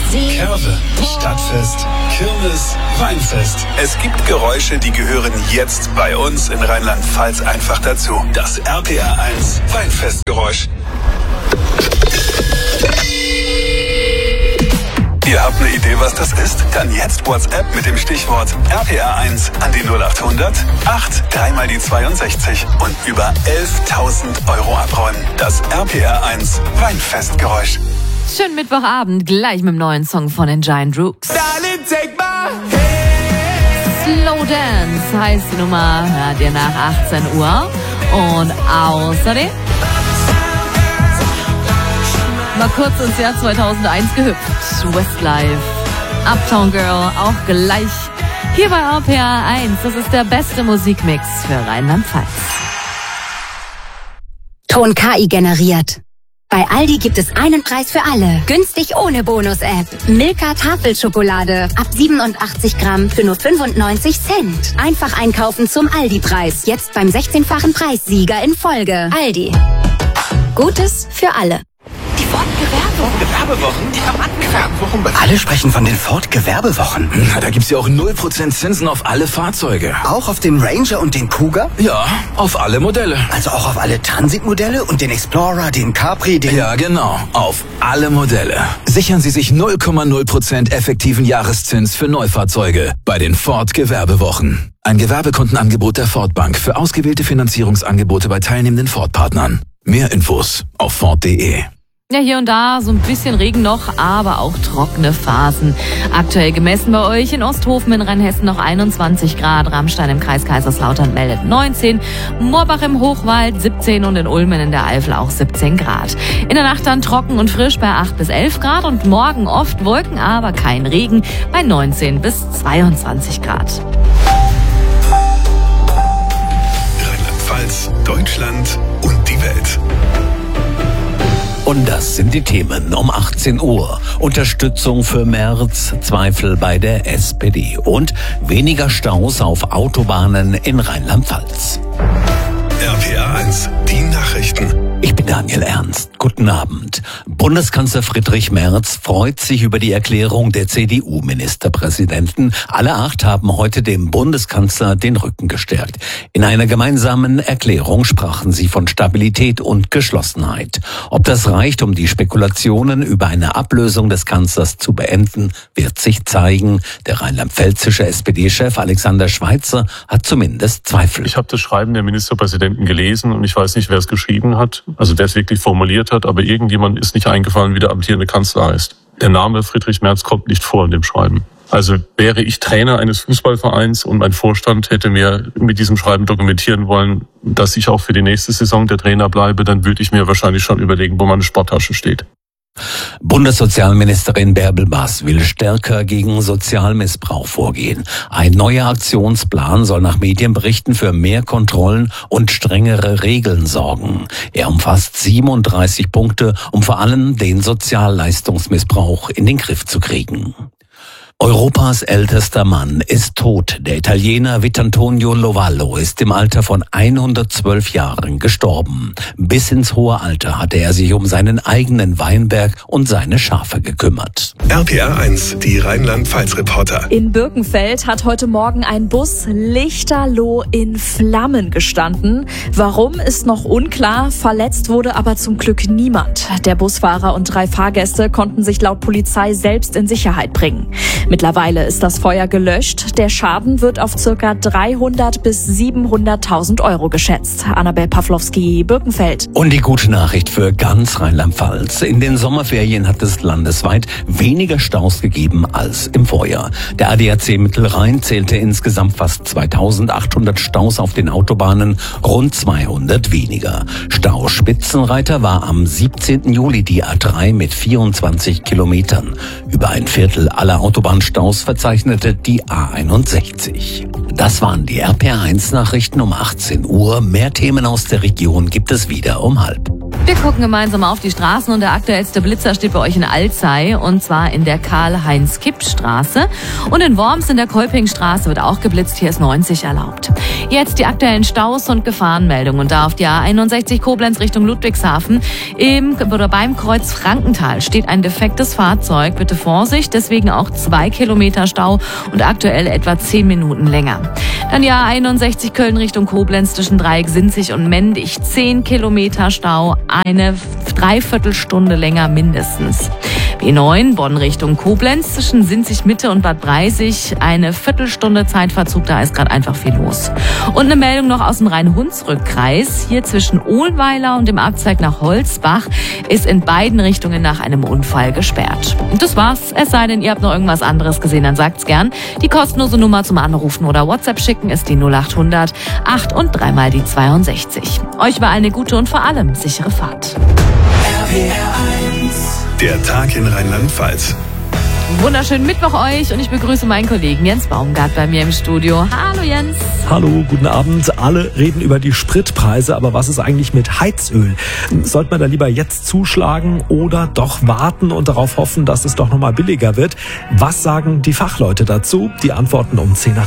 Curve, Stadtfest, Kirmes, Weinfest. Es gibt Geräusche, die gehören jetzt bei uns in Rheinland-Pfalz einfach dazu. Das RPR1 Weinfestgeräusch. Ihr habt eine Idee, was das ist? Dann jetzt WhatsApp mit dem Stichwort RPR1 an die 0800 8 3 mal die 62 und über 11.000 Euro abräumen. Das RPR1 Weinfestgeräusch. Schönen Mittwochabend, gleich mit dem neuen Song von den Giant Rooks. Slow Dance heißt die Nummer, hört ihr nach 18 Uhr. Und außerdem mal kurz ins Jahr 2001 gehüpft. Westlife, Uptown Girl, auch gleich hier bei RPR1. Das ist der beste Musikmix für Rheinland-Pfalz. Ton KI generiert. Bei Aldi gibt es einen Preis für alle. Günstig ohne Bonus-App. Milka Tafelschokolade. Ab 87 Gramm für nur 95 Cent. Einfach einkaufen zum Aldi-Preis. Jetzt beim 16-fachen Preissieger in Folge. Aldi. Gutes für alle. Die Ford-Gewerbewochen? Die Gewerbewochen. Alle sprechen von den Ford-Gewerbewochen. Na, da gibt's ja auch 0% Zinsen auf alle Fahrzeuge. Auch auf den Ranger und den Kuga? Ja, auf alle Modelle. Also auch auf alle Transit-Modelle und den Explorer, den Capri, den... Ja, genau. Auf alle Modelle. Sichern Sie sich 0,0% effektiven Jahreszins für Neufahrzeuge bei den Ford-Gewerbewochen. Ein Gewerbekundenangebot der Ford Bank für ausgewählte Finanzierungsangebote bei teilnehmenden Ford-Partnern. Mehr Infos auf Ford.de. Ja, hier und da so ein bisschen Regen noch, aber auch trockene Phasen. Aktuell gemessen bei euch in Osthofen in Rheinhessen noch 21 Grad, Ramstein im Kreis Kaiserslautern meldet 19, Moorbach im Hochwald 17 und in Ulmen in der Eifel auch 17 Grad. In der Nacht dann trocken und frisch bei 8 bis 11 Grad und morgen oft Wolken, aber kein Regen bei 19 bis 22 Grad. Rheinland-Pfalz, Deutschland und die Welt. Und das sind die Themen um 18 Uhr. Unterstützung für Merz, Zweifel bei der SPD und weniger Staus auf Autobahnen in Rheinland-Pfalz. RPR1, die Nachrichten. Ich bin Daniel Ernst. Guten Abend. Bundeskanzler Friedrich Merz freut sich über die Erklärung der CDU-Ministerpräsidenten. Alle 8 haben heute dem Bundeskanzler den Rücken gestärkt. In einer gemeinsamen Erklärung sprachen sie von Stabilität und Geschlossenheit. Ob das reicht, um die Spekulationen über eine Ablösung des Kanzlers zu beenden, wird sich zeigen. Der rheinland-pfälzische SPD-Chef Alexander Schweitzer hat zumindest Zweifel. Ich habe das Schreiben der Ministerpräsidenten gelesen und ich weiß nicht, wer es geschrieben hat. Also der es wirklich formuliert hat, aber irgendjemand ist nicht eingefallen, wie der amtierende Kanzler heißt. Der Name Friedrich Merz kommt nicht vor in dem Schreiben. Also wäre ich Trainer eines Fußballvereins und mein Vorstand hätte mir mit diesem Schreiben dokumentieren wollen, dass ich auch für die nächste Saison der Trainer bleibe, dann würde ich mir wahrscheinlich schon überlegen, wo meine Sporttasche steht. Bundessozialministerin Bärbel Baas will stärker gegen Sozialmissbrauch vorgehen. Ein neuer Aktionsplan soll nach Medienberichten für mehr Kontrollen und strengere Regeln sorgen. Er umfasst 37 Punkte, um vor allem den Sozialleistungsmissbrauch in den Griff zu kriegen. Europas ältester Mann ist tot. Der Italiener Vittorio Lovallo ist im Alter von 112 Jahren gestorben. Bis ins hohe Alter hatte er sich um seinen eigenen Weinberg und seine Schafe gekümmert. RPR1, die Rheinland-Pfalz-Reporter. In Birkenfeld hat heute Morgen ein Bus lichterloh in Flammen gestanden. Warum, ist noch unklar. Verletzt wurde aber zum Glück niemand. Der Busfahrer und 3 Fahrgäste konnten sich laut Polizei selbst in Sicherheit bringen. Mittlerweile ist das Feuer gelöscht. Der Schaden wird auf ca. 300 bis 700.000 Euro geschätzt. Annabel Pawlowski, Birkenfeld. Und die gute Nachricht für ganz Rheinland-Pfalz. In den Sommerferien hat es landesweit weniger Staus gegeben als im Vorjahr. Der ADAC Mittelrhein zählte insgesamt fast 2800 Staus auf den Autobahnen, rund 200 weniger. Stauspitzenreiter war am 17. Juli die A3 mit 24 Kilometern. Über ein Viertel aller Autobahnstaus verzeichnete die A61. Das waren die RPR1 Nachrichten um 18 Uhr. Mehr Themen aus der Region gibt es wieder um 12:30. Wir gucken gemeinsam auf die Straßen und der aktuellste Blitzer steht bei euch in Alzey und zwar in der Karl-Heinz-Kipp-Straße. Und in Worms in der Kolpingstraße wird auch geblitzt, hier ist 90 erlaubt. Jetzt die aktuellen Staus und Gefahrenmeldungen und da auf die A61 Koblenz Richtung Ludwigshafen beim Kreuz Frankenthal steht ein defektes Fahrzeug. Bitte Vorsicht, deswegen auch 2 Kilometer Stau und aktuell etwa 10 Minuten länger. Dann die A61 Köln Richtung Koblenz zwischen Dreieck-Sinzig und Mendig 10 Kilometer Stau, eine Dreiviertelstunde länger mindestens. B9 Bonn Richtung Koblenz zwischen Sinzig Mitte und Bad Breisig eine Viertelstunde Zeitverzug, da ist gerade einfach viel los. Und eine Meldung noch aus dem Rhein-Hunsrück-Kreis. Hier zwischen Ohlweiler und dem Abzweig nach Holzbach ist in beiden Richtungen nach einem Unfall gesperrt. Und das war's. Es sei denn, ihr habt noch irgendwas anderes gesehen, dann sagt's gern. Die kostenlose Nummer zum Anrufen oder WhatsApp schicken ist die 0800 8 und 3 mal die 62. Euch überall eine gute und vor allem sichere Fahrt. Der Tag in Rheinland-Pfalz. Wunderschönen Mittwoch euch und ich begrüße meinen Kollegen Jens Baumgart bei mir im Studio. Hallo Jens. Hallo, guten Abend. Alle reden über die Spritpreise, aber was ist eigentlich mit Heizöl? Sollte man da lieber jetzt zuschlagen oder doch warten und darauf hoffen, dass es doch nochmal billiger wird? Was sagen die Fachleute dazu? Die Antworten um 10 nach